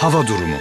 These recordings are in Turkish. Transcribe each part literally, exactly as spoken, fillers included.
Hava durumu.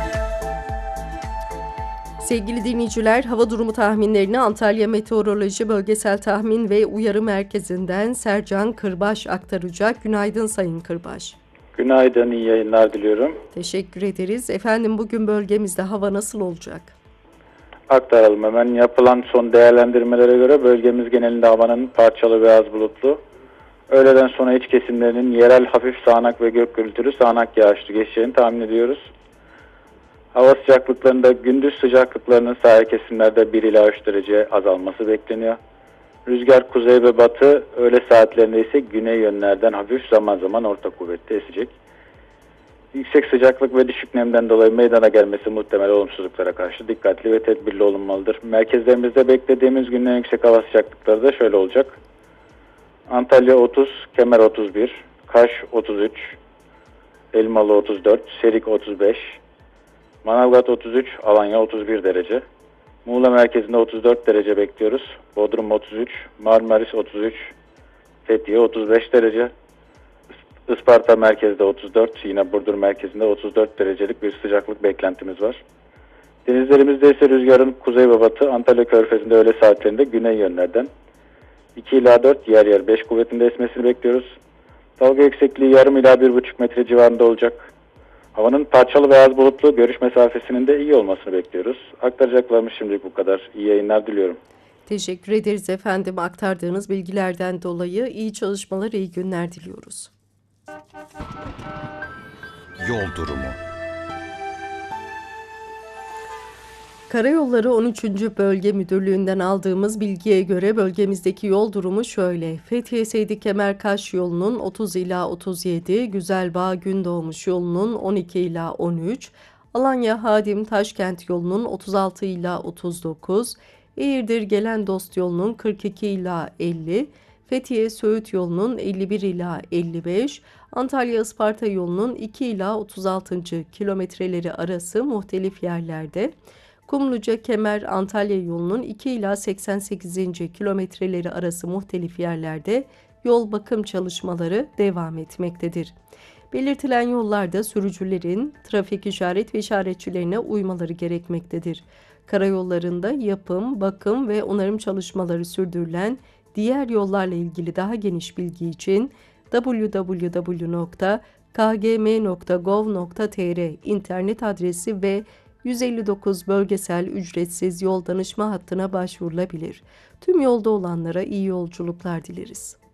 Sevgili dinleyiciler, hava durumu tahminlerini Antalya Meteoroloji Bölgesel Tahmin ve Uyarı Merkezi'nden Sercan Kırbaş aktaracak. Günaydın Sayın Kırbaş. Günaydın, iyi yayınlar diliyorum. Teşekkür ederiz. Efendim bugün bölgemizde hava nasıl olacak? Aktaralım hemen. Yapılan son değerlendirmelere göre bölgemiz genelinde havanın parçalı ve az bulutlu. Öğleden sonra iç kesimlerinin yerel hafif sağanak ve gök gürültülü sağanak yağışlı geçeceğini tahmin ediyoruz. Hava sıcaklıklarında gündüz sıcaklıklarının sahil kesimlerde bir ila üç derece azalması bekleniyor. Rüzgar kuzey ve batı, öğle saatlerinde ise güney yönlerden hafif zaman zaman orta kuvvetli esecek. Yüksek sıcaklık ve düşük nemden dolayı meydana gelmesi muhtemel olumsuzluklara karşı dikkatli ve tedbirli olunmalıdır. Merkezlerimizde beklediğimiz günün en yüksek hava sıcaklıkları da şöyle olacak. Antalya otuz, Kemer otuz bir, Kaş otuz üç, Elmalı otuz dört, Serik otuz beş, Manavgat otuz üç, Alanya otuz bir derece. Muğla merkezinde otuz dört derece bekliyoruz. Bodrum otuz üç, Marmaris otuz üç, Fethiye otuz beş derece. Isparta merkezde otuz dört, yine Burdur merkezinde otuz dört derecelik bir sıcaklık beklentimiz var. Denizlerimizde ise rüzgarın kuzey ve batı, Antalya Körfezi'nde öğle saatlerinde güney yönlerden iki ila dört, yer yer beş kuvvetinde esmesini bekliyoruz. Dalga yüksekliği yarım ila bir buçuk metre civarında olacak. Havanın parçalı ve az bulutlu, görüş mesafesinin de iyi olmasını bekliyoruz. Aktaracaklarımız şimdilik bu kadar. İyi yayınlar diliyorum. Teşekkür ederiz efendim aktardığınız bilgilerden dolayı. İyi çalışmalar, iyi günler diliyoruz. Yol durumu. Karayolları on üçüncü Bölge Müdürlüğü'nden aldığımız bilgiye göre bölgemizdeki yol durumu şöyle. Fethiye Seydi Kemerkaş yolunun otuz ila otuz yedi, Güzelbağ Gündoğmuş yolunun on iki ila on üç, Alanya Hadim Taşkent yolunun otuz altı ila otuz dokuz, Eğirdir Gelendost yolunun kırk iki ila elli, Fethiye Söğüt yolunun elli bir ila elli beş, Antalya Isparta yolunun iki ila otuz altı. kilometreleri arası muhtelif yerlerde, Kumluca Kemer Antalya yolunun iki ila seksen sekizinci kilometreleri arası muhtelif yerlerde yol bakım çalışmaları devam etmektedir. Belirtilen yollarda sürücülerin trafik işaret ve işaretçilerine uymaları gerekmektedir. Karayollarında yapım, bakım ve onarım çalışmaları sürdürülen diğer yollarla ilgili daha geniş bilgi için double-u double-u double-u nokta k g m nokta gov nokta t r internet adresi ve yüz elli dokuz bölgesel ücretsiz yol danışma hattına başvurulabilir. Tüm yolda olanlara iyi yolculuklar dileriz.